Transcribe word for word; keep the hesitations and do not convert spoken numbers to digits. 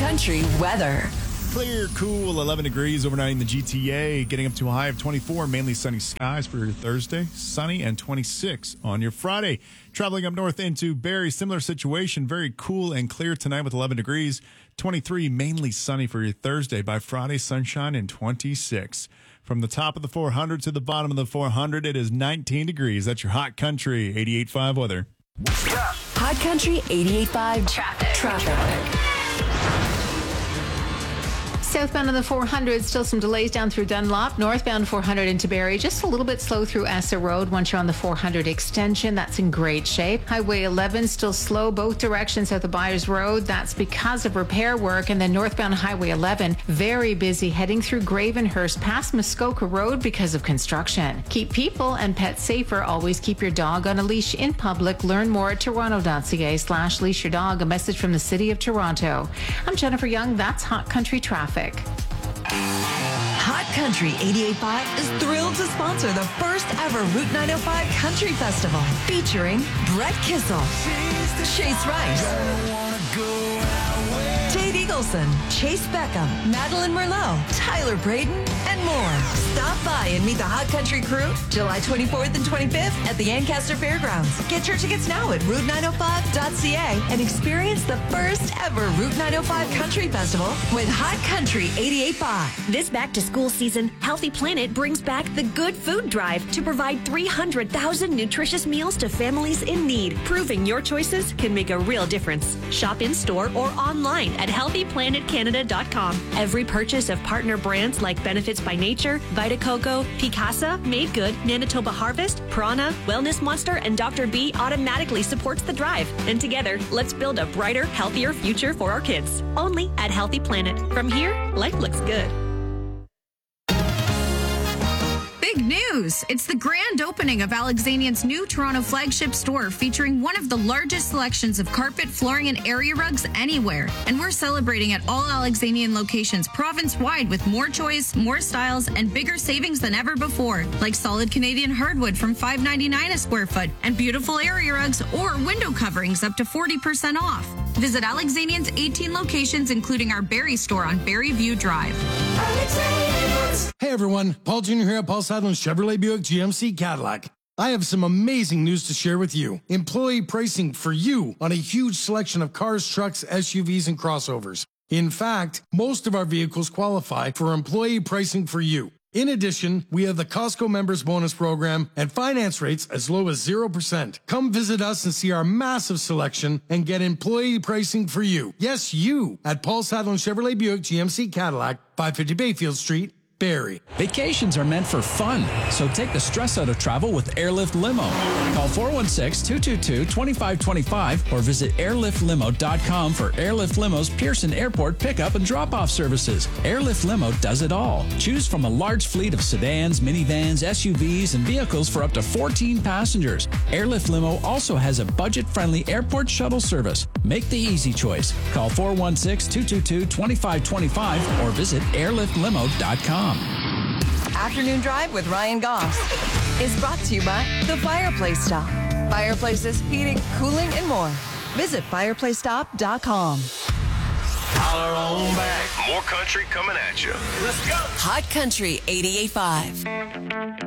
Country weather. Clear, cool, eleven degrees overnight in the G T A, getting up to a high of twenty-four. Mainly sunny skies for your Thursday. Sunny and twenty-six on your Friday. Traveling up north into Barrie, similar situation. Very cool and clear tonight with eleven degrees. twenty-three, mainly sunny for your Thursday. By Friday, sunshine and twenty-six. From the top of the four hundred to the bottom of the four hundred, it is nineteen degrees. That's your Hot Country eighty-eight point five weather. Hot Country eighty-eight point five traffic. Traffic. Southbound on the four hundred, still some delays down through Dunlop. Northbound four hundred into Barrie, just a little bit slow through Essa Road once you're on the four hundred extension. That's in great shape. Highway eleven still slow both directions at the Byers Road. That's because of repair work. And then northbound Highway eleven, very busy heading through Gravenhurst past Muskoka Road because of construction. Keep people and pets safer. Always keep your dog on a leash in public. Learn more at toronto.ca slash leash your dog. A message from the City of Toronto. I'm Jennifer Young. That's Hot Country Traffic. Hot Country eighty-eight point five is thrilled to sponsor the first ever Route nine oh five Country Festival featuring Brett Kissel, Chase Rice, Tate Eagleson, Chase Beckham, Madeline Merlot, Tyler Braden, and more. Stop by and meet the Hot Country crew July twenty-fourth and twenty-fifth at the Ancaster Fairgrounds. Get your tickets now at route nine oh five dot c a and experience the first ever Route nine oh five Country Festival with Hot Country eighty-eight point five. This back-to-school season, Healthy Planet brings back the Good Food Drive to provide three hundred thousand nutritious meals to families in need, proving your choices can make a real difference. Shop in-store or online at healthy planet canada dot com. Every purchase of partner brands like Benefits by Nature, Vita Coco, Picasa, Made Good, Manitoba Harvest, Prana, Wellness Monster, and Doctor B automatically supports the drive. And together, let's build a brighter, healthier future for our kids. Only at Healthy Planet. From here, life looks good. Big news! It's the grand opening of Alexanian's new Toronto flagship store featuring one of the largest selections of carpet, flooring, and area rugs anywhere. And we're celebrating at all Alexanian locations province-wide with more choice, more styles, and bigger savings than ever before. Like solid Canadian hardwood from five ninety-nine a square foot and beautiful area rugs or window coverings up to forty percent off. Visit Alexanian's eighteen locations, including our Barrie store on Barrie View Drive. Hey everyone, Paul Junior here at Paul Sadlin Chevrolet Buick G M C Cadillac. I have some amazing news to share with you. Employee pricing for you on a huge selection of cars, trucks, S U Vs, and crossovers. In fact, most of our vehicles qualify for employee pricing for you. In addition, we have the Costco Members Bonus Program and finance rates as low as zero percent. Come visit us and see our massive selection and get employee pricing for you. Yes, you at Paul Sadlin Chevrolet Buick G M C Cadillac, five fifty Bayfield Street, Barrie. Vacations are meant for fun, so take the stress out of travel with Airlift Limo. Call four one six, two two two, two five two five or visit airlift limo dot com for Airlift Limo's Pearson Airport pickup and drop-off services. Airlift Limo does it all. Choose from a large fleet of sedans, minivans, S U Vs, and vehicles for up to fourteen passengers. Airlift Limo also has a budget-friendly airport shuttle service. Make the easy choice. Call four one six, two two two, two five two five or visit airlift limo dot com. Afternoon Drive with Ryan Goss is brought to you by The Fireplace Stop. Fireplaces, heating, cooling, and more. Visit fireplace stop dot com. Holler on back. More country coming at you. Let's go. Hot Country eighty-eight point five.